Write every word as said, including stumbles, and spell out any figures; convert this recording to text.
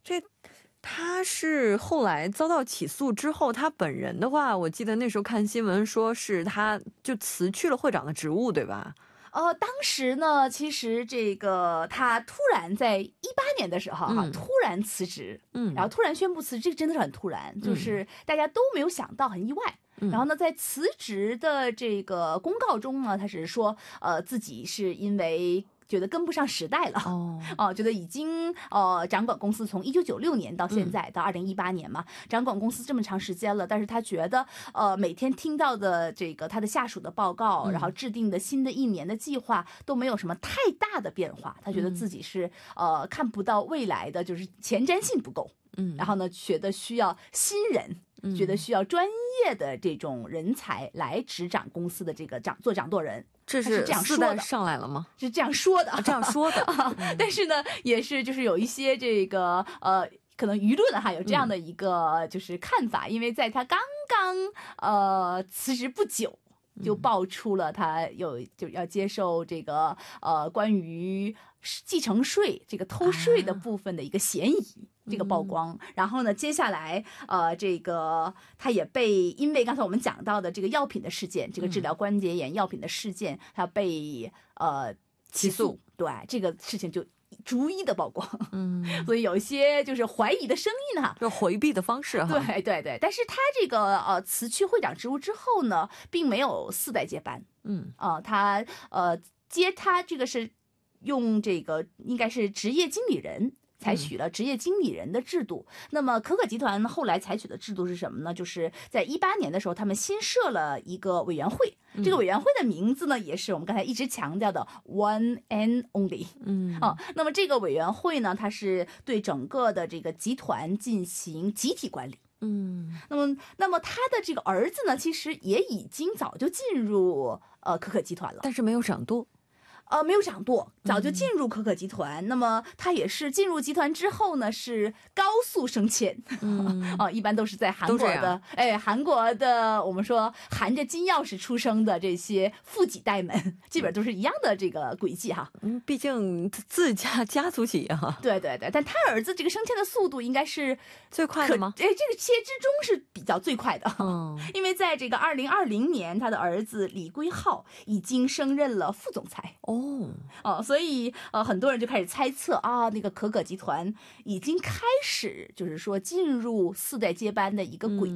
这他是后来遭到起诉之后，他本人的话，我记得那时候看新闻说是他就辞去了会长的职务，对吧？ 呃，当时呢，其实这个他突然在一八年的时候哈、啊嗯，突然辞职，嗯，然后突然宣布辞职，这个真的是很突然，嗯、就是大家都没有想到，很意外。嗯、然后呢，在辞职的这个公告中呢，他是说，呃，自己是因为觉得跟不上时代了，哦，哦、呃，觉得已经呃掌管公司从一九九六年到现在、嗯、到二零一八年嘛，掌管公司这么长时间了，但是他觉得呃每天听到的这个他的下属的报告，嗯、然后制定的新的一年的计划都没有什么太大的变化，他觉得自己是、嗯、呃看不到未来的，就是前瞻性不够，嗯，然后呢觉得需要新人。觉得需要专业的这种人才来执掌公司的这个掌做掌舵人， 这是这样说的，上来了吗？ 是这样说的， 啊、这样说的、 嗯。但是呢，也是就是有一些这个呃，可能舆论哈有这样的一个就是看法，嗯、因为在他刚刚呃辞职不久。就爆出了他有就要接受这个呃关于继承税这个偷税的部分的一个嫌疑、啊、这个曝光、嗯、然后呢接下来呃这个他也被因为刚才我们讲到的这个药品的事件，这个治疗关节炎药品的事件，他被呃起诉，对这个事情就逐一的曝光，嗯，所以有一些就是怀疑的声音哈， 就回避的方式哈， 对对对，但是他这个呃辞去会长职务之后呢，并没有四代接班，嗯啊、呃，他呃接他这个是用这个应该是职业经理人。采取了职业经理人的制度、嗯、那么可可集团后来采取的制度是什么呢？就是在一八年的时候他们新设了一个委员会、嗯、这个委员会的名字呢也是我们刚才一直强调的 One and Only， 嗯啊，那么这个委员会呢它是对整个的这个集团进行集体管理，嗯，那么那么他的这个儿子呢其实也已经早就进入呃可可集团了， 但是没有掌舵， 呃，没有掌舵，早就进入可可集团、嗯、那么他也是进入集团之后呢是高速升迁、嗯啊、一般都是在韩国的哎，韩国的我们说含着金钥匙出生的这些富几代们基本都是一样的这个轨迹哈， 嗯，毕竟自家家族企业哈， 对对对，但他儿子这个升迁的速度应该是最快的吗？ 哎，这个企业之中是比较最快的，嗯，因为在这个二零二零年他的儿子李圭浩已经升任了副总裁哦。哦哦，所以呃，很多人就开始猜测啊，那个可可集团已经开始就是说进入四代接班的一个轨。